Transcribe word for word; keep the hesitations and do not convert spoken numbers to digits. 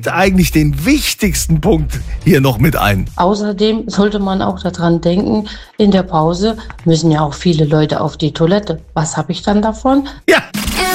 bringt eigentlich den wichtigsten Punkt hier noch mit ein. Außerdem sollte man auch daran denken, in der Pause müssen ja auch viele Leute auf die Toilette. Was habe ich dann davon? Ja.